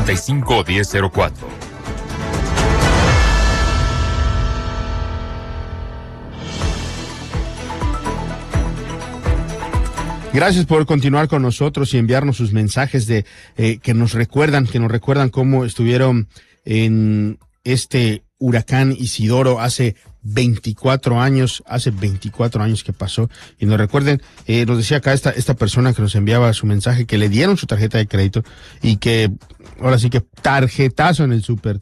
809-540-551004. Gracias por continuar con nosotros y enviarnos sus mensajes de que nos recuerdan cómo estuvieron en este huracán Isidoro hace 24 años que pasó, y nos recuerden, nos decía acá esta persona que nos enviaba su mensaje que le dieron su tarjeta de crédito y que ahora sí que tarjetazo en el súper,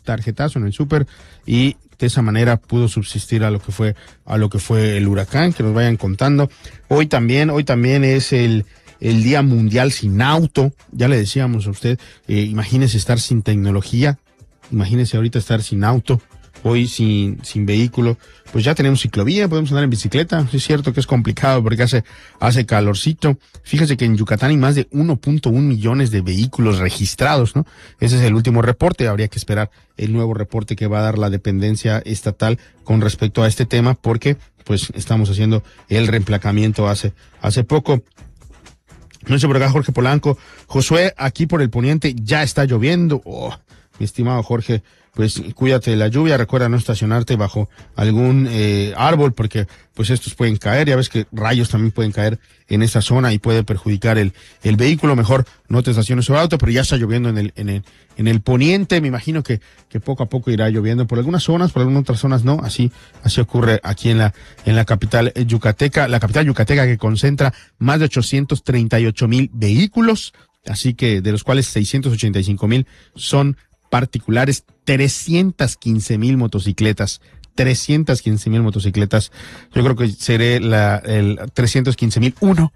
y de esa manera pudo subsistir a lo que fue el huracán. Que nos vayan contando. Hoy también es el Día Mundial Sin Auto. Ya le decíamos a usted, imagínese estar sin tecnología, imagínese ahorita estar sin auto, hoy sin vehículo. Pues ya tenemos ciclovía, podemos andar en bicicleta. Sí, es cierto que es complicado porque hace calorcito. Fíjese que en Yucatán hay más de 1.1 millones de vehículos registrados, ¿no? Ese es el último reporte. Habría que esperar el nuevo reporte que va a dar la dependencia estatal con respecto a este tema, porque pues estamos haciendo el reemplacamiento hace poco. No sé por acá, Jorge Polanco. Josué, aquí por el poniente ya está lloviendo. Oh, mi estimado Jorge, pues cuídate de la lluvia, recuerda no estacionarte bajo algún árbol, porque pues estos pueden caer. Ya ves que rayos también pueden caer en esta zona y puede perjudicar el vehículo. Mejor no te estaciones sobre auto, pero ya está lloviendo en el poniente. Me imagino que poco a poco irá lloviendo por algunas zonas, por algunas otras zonas no. Así ocurre aquí en la capital yucateca, que concentra más de 838,000 vehículos, así que de los cuales 685,000 son particulares, 315,000 motocicletas. 315,000 motocicletas. Yo creo que seré el 315,001.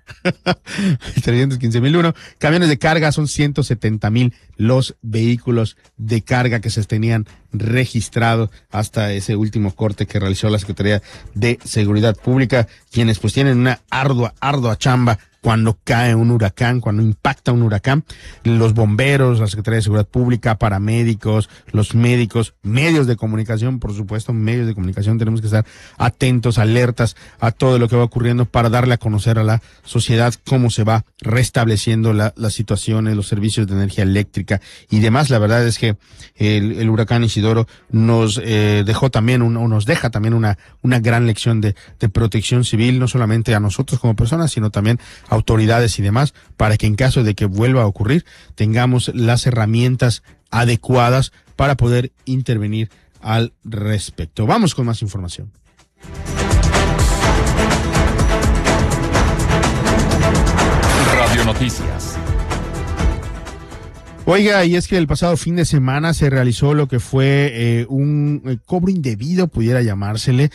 315,001. Camiones de carga son 170,000 los vehículos de carga que se tenían registrados hasta ese último corte que realizó la Secretaría de Seguridad Pública, quienes pues tienen una ardua chamba cuando cae un huracán, cuando impacta un huracán. Los bomberos, la Secretaría de Seguridad Pública, paramédicos, los médicos, medios de comunicación, por supuesto, medios de comunicación, tenemos que estar atentos, alertas a todo lo que va ocurriendo para darle a conocer a la sociedad cómo se va restableciendo las situaciones, los servicios de energía eléctrica y demás. La verdad es que el huracán Isidoro nos deja también una gran lección de protección civil, no solamente a nosotros como personas, sino también autoridades y demás, para que en caso de que vuelva a ocurrir tengamos las herramientas adecuadas para poder intervenir al respecto. Vamos con más información. Radio Noticias. Oiga, y es que el pasado fin de semana se realizó lo que fue un cobro indebido, pudiera llamársele,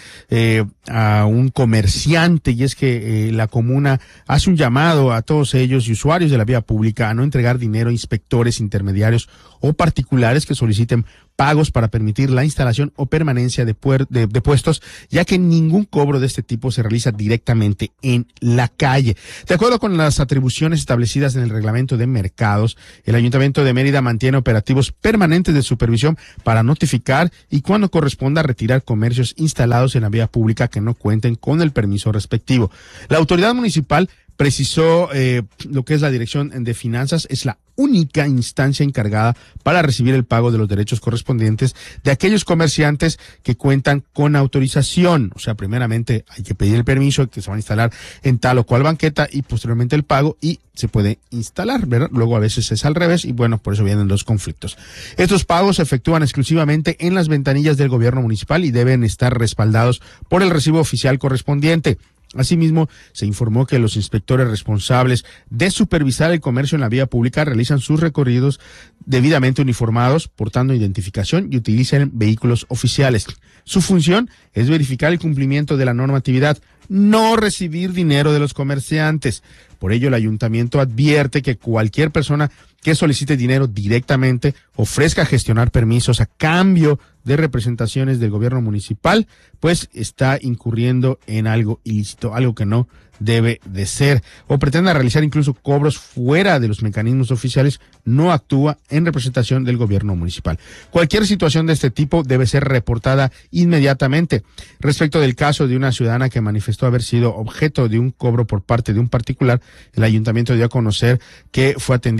a un comerciante, y es que la comuna hace un llamado a todos ellos y usuarios de la vía pública a no entregar dinero a inspectores, intermediarios o particulares que soliciten pagos para permitir la instalación o permanencia de puestos, ya que ningún cobro de este tipo se realiza directamente en la calle. De acuerdo con las atribuciones establecidas en el reglamento de mercados, el Ayuntamiento de Mérida mantiene operativos permanentes de supervisión para notificar y cuando corresponda retirar comercios instalados en la vía pública que no cuenten con el permiso respectivo. La autoridad municipal precisó lo que es la Dirección de Finanzas es la única instancia encargada para recibir el pago de los derechos correspondientes de aquellos comerciantes que cuentan con autorización. O sea, primeramente hay que pedir el permiso que se va a instalar en tal o cual banqueta y posteriormente el pago y se puede instalar, ¿verdad? Luego a veces es al revés y bueno, por eso vienen los conflictos. Estos pagos se efectúan exclusivamente en las ventanillas del gobierno municipal y deben estar respaldados por el recibo oficial correspondiente. Asimismo, se informó que los inspectores responsables de supervisar el comercio en la vía pública realizan sus recorridos debidamente uniformados, portando identificación y utilizan vehículos oficiales. Su función es verificar el cumplimiento de la normatividad, no recibir dinero de los comerciantes. Por ello, el ayuntamiento advierte que cualquier persona que solicite dinero directamente, ofrezca gestionar permisos a cambio de representaciones del gobierno municipal, pues está incurriendo en algo ilícito, algo que no debe de ser, o pretenda realizar incluso cobros fuera de los mecanismos oficiales, no actúa en representación del gobierno municipal. Cualquier situación de este tipo debe ser reportada inmediatamente. Respecto del caso de una ciudadana que manifestó haber sido objeto de un cobro por parte de un particular, el ayuntamiento dio a conocer que fue atendida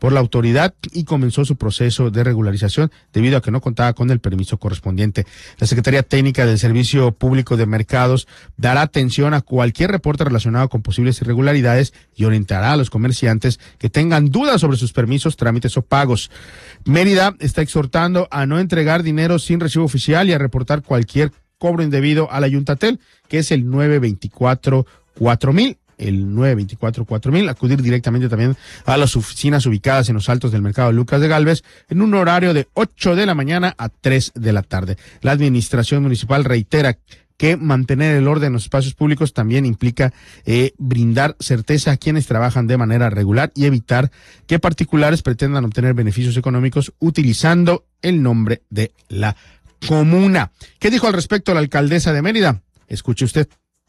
por la autoridad y comenzó su proceso de regularización debido a que no contaba con el permiso correspondiente. La Secretaría Técnica del Servicio Público de Mercados dará atención a cualquier reporte relacionado con posibles irregularidades y orientará a los comerciantes que tengan dudas sobre sus permisos, trámites o pagos. Mérida está exhortando a no entregar dinero sin recibo oficial y a reportar cualquier cobro indebido a la Yuntatel, que es el 924-4000. El 924-4000, acudir directamente también a las oficinas ubicadas en los altos del mercado Lucas de Gálvez en un horario de 8 de la mañana a 3 de la tarde. La administración municipal reitera que mantener el orden en los espacios públicos también implica brindar certeza a quienes trabajan de manera regular y evitar que particulares pretendan obtener beneficios económicos utilizando el nombre de la comuna. ¿Qué dijo al respecto la alcaldesa de Mérida? Escuche usted.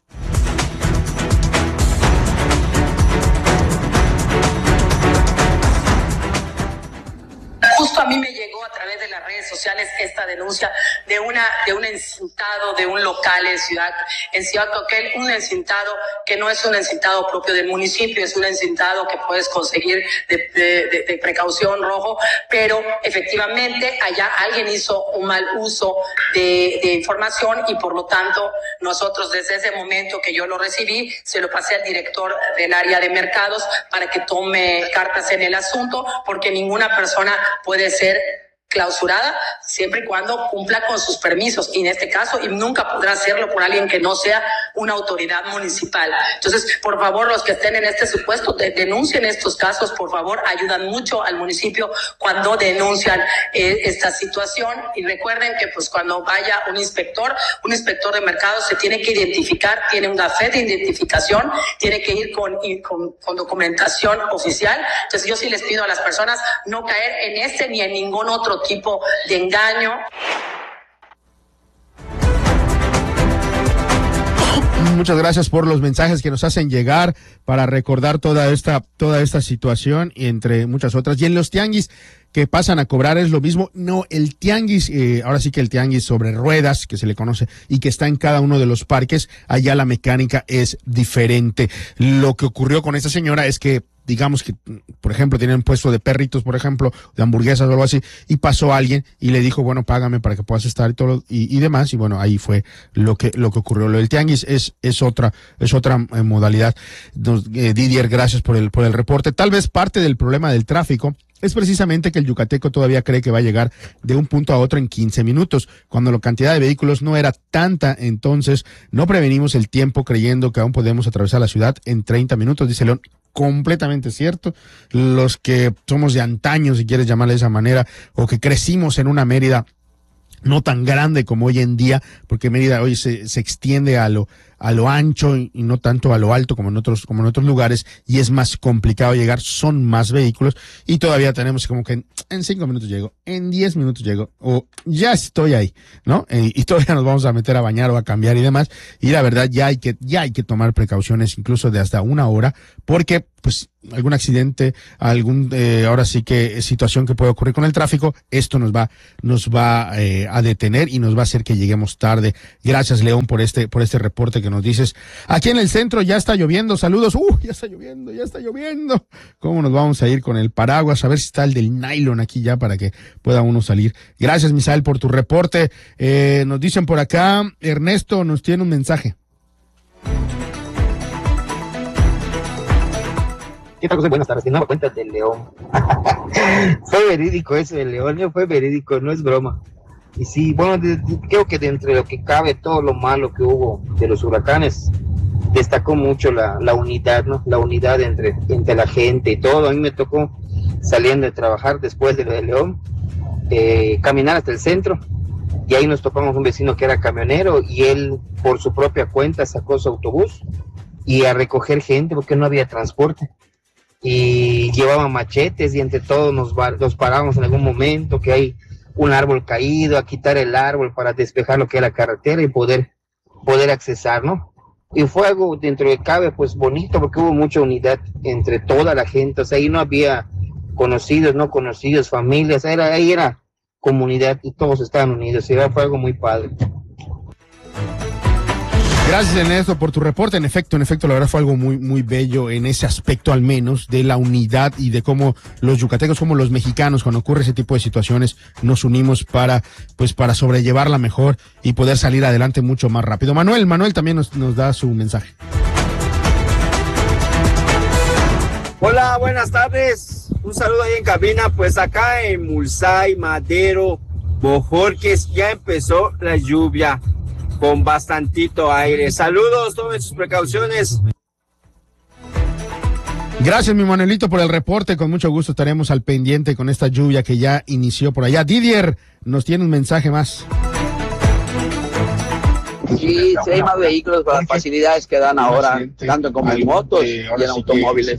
Justo a mí me llegó a través de las redes sociales esta denuncia de un encintado de un local en Ciudad Coquel, un encintado que no es un encintado propio del municipio, es un encintado que puedes conseguir de precaución rojo, pero efectivamente allá alguien hizo un mal uso de información y por lo tanto nosotros desde ese momento que yo lo recibí, se lo pasé al director del área de mercados para que tome cartas en el asunto, porque ninguna persona puede ser clausurada siempre y cuando cumpla con sus permisos, y en este caso y nunca podrá hacerlo por alguien que no sea una autoridad municipal. Entonces, por favor, los que estén en este supuesto, denuncien estos casos, por favor, ayudan mucho al municipio cuando denuncian esta situación. Y recuerden que pues cuando vaya un inspector de mercados se tiene que identificar, tiene una fe de identificación, tiene que ir con documentación oficial. Entonces yo sí les pido a las personas no caer en este ni en ningún otro tipo de engaño. Muchas gracias por los mensajes que nos hacen llegar para recordar toda esta situación y entre muchas otras. Y en los tianguis que pasan a cobrar es lo mismo. No, el tianguis, ahora sí que el tianguis sobre ruedas, que se le conoce y que está en cada uno de los parques, allá la mecánica es diferente. Lo que ocurrió con esta señora es que digamos que, por ejemplo, tienen un puesto de perritos, por ejemplo, de hamburguesas o algo así, y pasó alguien y le dijo, bueno, págame para que puedas estar y todo y demás, y bueno, ahí fue lo que ocurrió. Lo del tianguis es otra modalidad. Didier, gracias por el reporte. Tal vez parte del problema del tráfico es precisamente que el yucateco todavía cree que va a llegar de un punto a otro en 15 minutos, cuando la cantidad de vehículos no era tanta. Entonces no prevenimos el tiempo creyendo que aún podemos atravesar la ciudad en 30 minutos, dice León. Completamente cierto. Los que somos de antaño, si quieres llamarle de esa manera, o que crecimos en una Mérida no tan grande como hoy en día, porque Mérida hoy se extiende a lo ancho y no tanto a lo alto como en otros lugares, y es más complicado llegar, son más vehículos, y todavía tenemos como que en 5 minutos llego, en 10 minutos llego, o ya estoy ahí, ¿no? Y todavía nos vamos a meter a bañar o a cambiar y demás, y la verdad ya hay que tomar precauciones, incluso de hasta 1 hora, porque pues algún accidente, ahora sí que situación que puede ocurrir con el tráfico, esto nos va a detener y nos va a hacer que lleguemos tarde. Gracias, León, por este reporte que nos dices. Aquí en el centro ya está lloviendo, saludos. Ya está lloviendo. ¿Cómo nos vamos a ir con el paraguas? A ver si está el del nylon aquí ya para que pueda uno salir. Gracias, Misael, por tu reporte. Nos dicen por acá, Ernesto nos tiene un mensaje. ¿Qué tal, José? Buenas tardes. Tenía cuenta del León. Fue verídico eso del León, fue verídico, no es broma. Y sí, bueno, creo que de entre lo que cabe, todo lo malo que hubo de los huracanes, destacó mucho la unidad, ¿no? La unidad entre la gente y todo. A mí me tocó, saliendo de trabajar después de lo de León, caminar hasta el centro, y ahí nos topamos un vecino que era camionero, y él por su propia cuenta sacó su autobús y a recoger gente porque no había transporte. Y llevaban machetes, y entre todos nos paramos en algún momento que hay un árbol caído, a quitar el árbol para despejar lo que es la carretera y poder accesar, ¿no? Y fue algo dentro de cabe pues bonito, porque hubo mucha unidad entre toda la gente. O sea, ahí no había conocidos, no conocidos, familias, ahí era comunidad y todos estaban unidos, y fue algo muy padre. Gracias, Ernesto, por tu reporte. En efecto, la verdad fue algo muy, muy bello en ese aspecto, al menos, de la unidad y de cómo los yucatecos, como los mexicanos, cuando ocurre ese tipo de situaciones, nos unimos para sobrellevarla mejor y poder salir adelante mucho más rápido. Manuel también nos da su mensaje. Hola, buenas tardes. Un saludo ahí en cabina. Pues acá en Mulsay, Madero, Bojorques, ya empezó la lluvia con bastantito aire. Saludos, tomen sus precauciones. Gracias, mi Manuelito, por el reporte. Con mucho gusto estaremos al pendiente con esta lluvia que ya inició por allá. Didier nos tiene un mensaje más. Sí, hay más vehículos con las facilidades que dan ahora, tanto como en motos y en automóviles.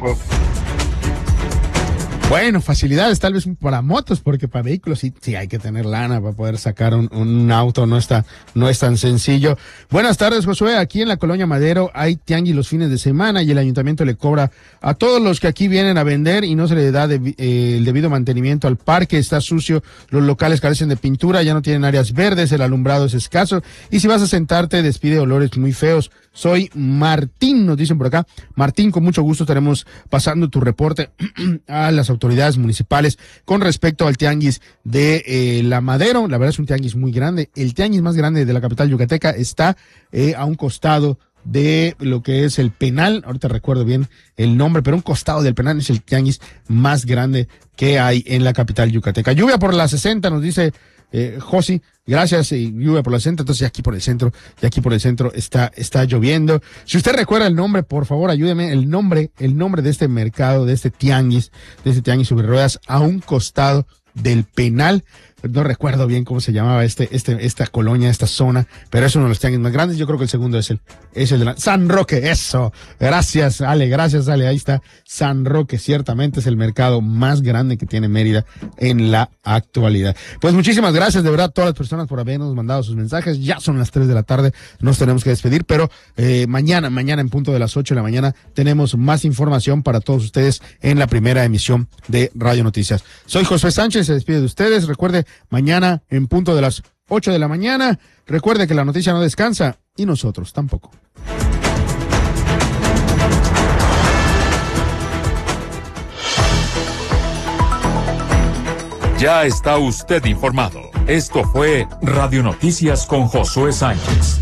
Bueno, facilidades tal vez para motos, porque para vehículos sí hay que tener lana para poder sacar un auto, no es tan sencillo. Buenas tardes, Josué. Aquí en la Colonia Madero hay tianguis los fines de semana y el ayuntamiento le cobra a todos los que aquí vienen a vender y no se le da el debido mantenimiento al parque. Está sucio, los locales carecen de pintura, ya no tienen áreas verdes, el alumbrado es escaso y si vas a sentarte despide olores muy feos. Soy Martín, nos dicen por acá. Martín, con mucho gusto estaremos pasando tu reporte a las autoridades municipales con respecto al tianguis de La Madero. La verdad es un tianguis muy grande. El tianguis más grande de la capital yucateca está a un costado de lo que es el Penal. Ahorita recuerdo bien el nombre, pero un costado del Penal es el tianguis más grande que hay en la capital yucateca. Lluvia por la 60, nos dice Josi, gracias, lluvia por la 60, entonces aquí por el centro está lloviendo. Si usted recuerda el nombre, por favor, ayúdeme, el nombre de este mercado, de este tianguis sobre ruedas, a un costado del Penal. No recuerdo bien cómo se llamaba esta colonia, esta zona, pero es uno de los tianguis más grandes. Yo creo que el segundo es el de San Roque. Eso. Gracias, Ale. Ahí está San Roque. Ciertamente es el mercado más grande que tiene Mérida en la actualidad. Pues muchísimas gracias, de verdad, a todas las personas por habernos mandado sus mensajes. Ya son las 3 de la tarde, nos tenemos que despedir, pero mañana en punto de las 8 de la mañana tenemos más información para todos ustedes en la primera emisión de Radio Noticias. Soy Josué Sánchez, se despide de ustedes. Recuerde, mañana en punto de las 8 de la mañana. Recuerde que la noticia no descansa y nosotros tampoco. Ya está usted informado. Esto fue Radio Noticias con Josué Sánchez.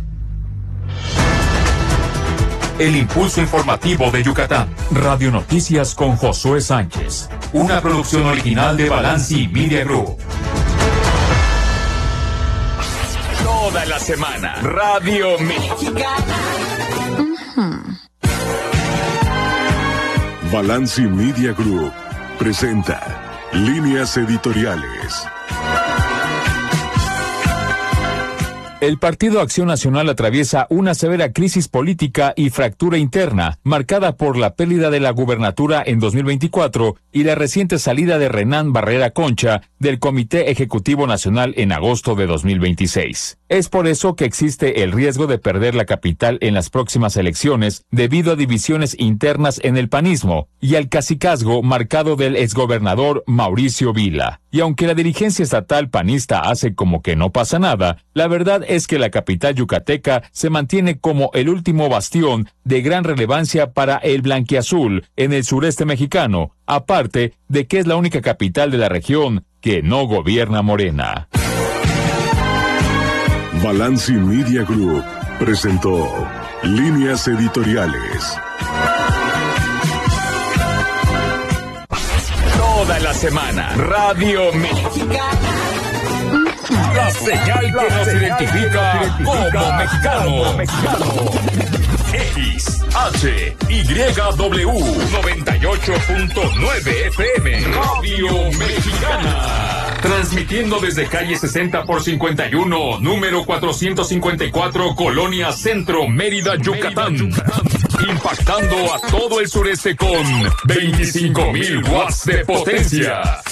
El impulso informativo de Yucatán. Radio Noticias con Josué Sánchez. Una producción original de Balanci Media Group. Toda la semana, Radio Mexicana. Balanci Media Group presenta Líneas Editoriales. El Partido Acción Nacional atraviesa una severa crisis política y fractura interna, marcada por la pérdida de la gubernatura en 2024 y la reciente salida de Renán Barrera Concha del Comité Ejecutivo Nacional en agosto de 2026. Es por eso que existe el riesgo de perder la capital en las próximas elecciones debido a divisiones internas en el panismo y al cacicazgo marcado del exgobernador Mauricio Vila. Y aunque la dirigencia estatal panista hace como que no pasa nada, la verdad es que la capital yucateca se mantiene como el último bastión de gran relevancia para el blanquiazul en el sureste mexicano, aparte de que es la única capital de la región que no gobierna Morena. Balanci Media Group presentó Líneas Editoriales. Toda la semana, Radio Mexicana. La señal que nos identifica como mexicanos. XHYW 98.9 FM Radio Mexicana. Transmitiendo desde calle 60 por 51, número 454, Colonia Centro, Mérida, Yucatán. Impactando a todo el sureste con 25,000 watts de potencia.